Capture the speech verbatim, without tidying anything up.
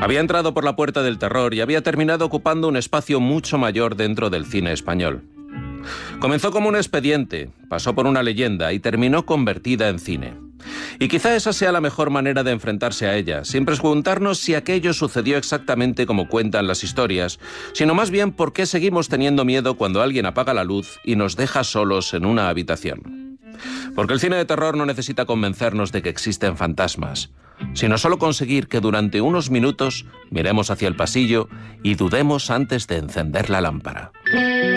Había entrado por la puerta del terror y había terminado ocupando un espacio mucho mayor dentro del cine español. Comenzó como un expediente, pasó por una leyenda y terminó convertida en cine. Y quizá esa sea la mejor manera de enfrentarse a ella, sin preguntarnos si aquello sucedió exactamente como cuentan las historias, sino más bien por qué seguimos teniendo miedo cuando alguien apaga la luz y nos deja solos en una habitación. Porque el cine de terror no necesita convencernos de que existen fantasmas, sino solo conseguir que durante unos minutos miremos hacia el pasillo y dudemos antes de encender la lámpara.